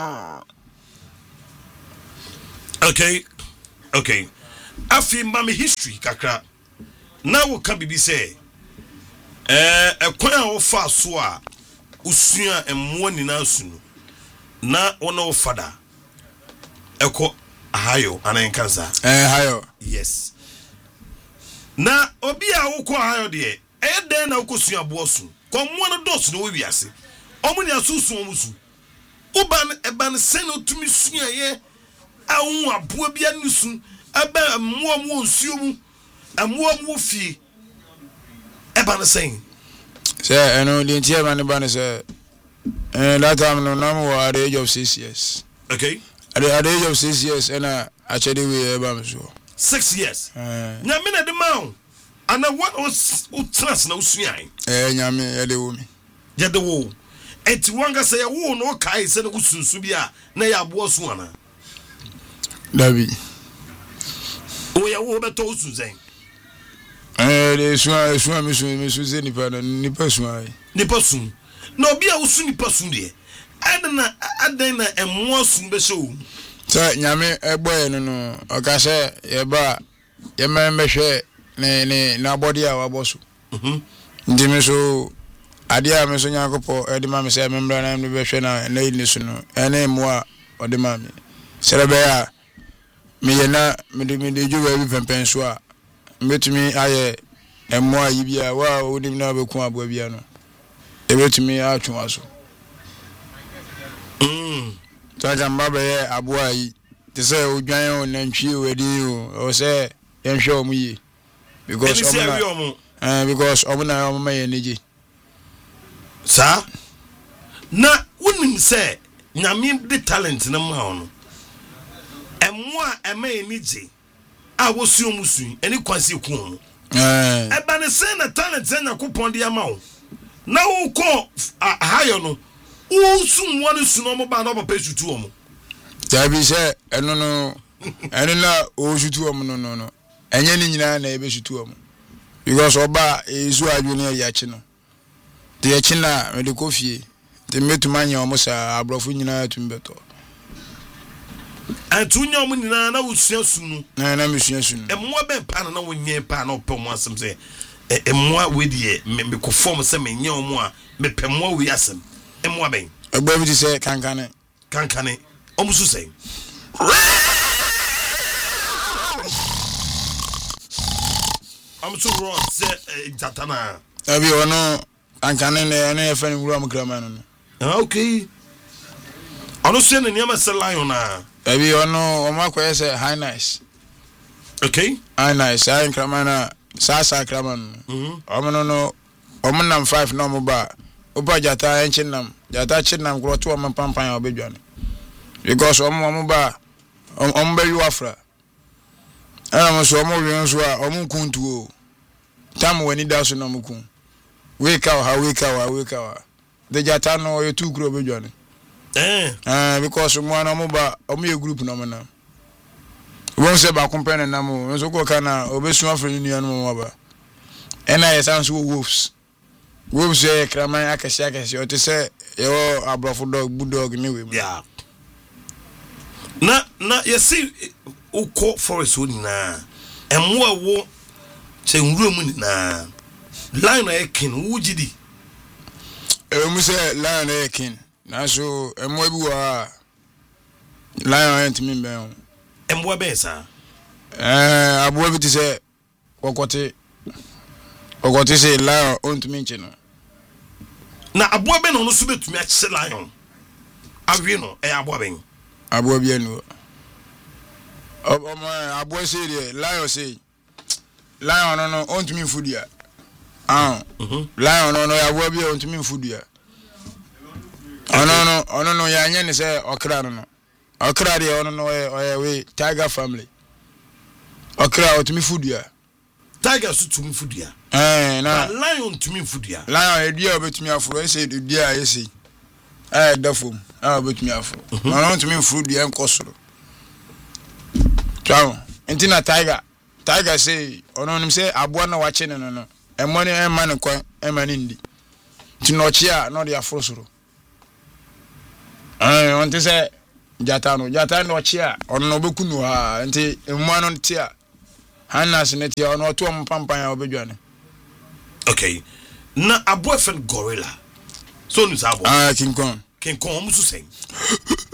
Okay. Afi mami history kakra. Na wo ka bibi say ekwan a wo fa so a usua emmo nina sunu. Na wona wo fada. Eko ahayo anan kansa. Hayo. Yes. Na obi a wo ko ahayo de den na wo ko sua boasu. Ko mo no dos no wo wiase. Omo ni asusu omusu. Uban eban seno tumi sua ye awu aboa bia nusu aba mo nsuo mu amoa fi eban sen say eno the entire man ban say that time no was at the age of 6 years. Okay, at the age of 6 years and actually we eba so 6 years nyame na de mawo ana what was trans na usua nyame ya de wo mi ya de wo enti wanga say wo no kai say na kusunsu bia na ya aboa so ana David. Oh, yeah, what about those who say? The swam, Miss Nipa, Nipa soon. No, be a soon person, dear. Adana, and more soon be so. Sir, Yame, a boy, no, Ocasa, Yaba, Yaman Meshe, nobody our boss. Dimiso, Adia, Miss Yankopo, Edimam, say, member, and the Veshana, and Lady Suno, and name more or the mammy. Celebea. Me na me de juwe bi pempen so a metumi aye emwa yi bia wa odim na be ku abo bia no e betumi atwa so taja mbabe ye abo ayi te say odwan o nantwi o edi o say yenhwe o mu yi because omo na omo ma ye neji sa na wonim say nyame de talent na ma ono emwa eme niji a wosu musu eni kwasi ku mu eba ne say na talent na kupon de ama wo na wo ko hayo no wo sum wonu su no mo ba na papa sutu omo tabi say eno na o sutu omo no enye ni nyina na ebe sutu omo because oba ezu adwene ya chi no de ya chi na me de kofie de metumanya omo sa abrofo nyina tumbeto Antunya omu nina na wusua sunu na mesua sunu emwa be pa na wonye pa na opɛ mo asem se emwa we die me ko form se me nye omu a me pɛ mo we asem emwa ben egba bi se kankane omu su se am so ro se jatana abi ono kankane ne e fa ni wura mo krama no okay ono se ne nyama se lion na Baby, ono omakwa say high nice. Okay. High nice. I kramana sasa kraman. No. Omunam 5 no mo ba. Opa jata enchinam. Jata chinam kro to om pampan obedwane. Because omo ba ombe yu afra. Mo so omo wi nso a omo kuntu o. Tam wani da so no mo kun. Wake out. The jata no you two kro obedwane. Because someone mo ba omo ye group no mo na won se ba compare na mo so ko kana obesu afre ni anu mo ba ena ye sans wolves ye kraman akasi o te se yo abrofo dog bulldog ni we yeah na ye see uko forest woni na emo awo che nwura mu ni na line na ekin wujidi mu se line na ekin na so emo bi wa lion entimi be on emo be sa abo bi ti se kokote se lion ontimi nche no na abo be no so betumi a che lion awie no abo be abo bi enu abo se de lion se lion no ontimi fudia lion no abo bi ontimi fudia ono no ya nya ni say okra no okra de ono no we tiger family okra otumi fudua tiger so tumi fudua na lion tumi fudua lion edua obetumi afuro say edua yesi dafom obetumi afuro ono tumi fudua nkosoro twa entina tiger say ono nim say aboa na wache no emo ne ema ne kwan ema ne ndi tinochia no de afuro soro on te say jata no chia on no beku no ha nti emu ano tia hanas ne tia on oto mpampan ya obedwane. Okay, na a boyfriend gorilla so ni sabo King Kong musu sen